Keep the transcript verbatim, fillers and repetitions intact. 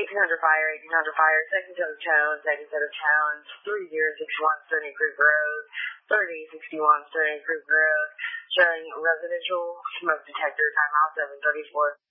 sixteen hundred Fire, eighteen hundred Fire, second set of tones, second set of tones, three zero six one Stony Creek Road, thirty sixty-one Stony Creek Road, showing residential smoke detector, timeout seven thirty-four.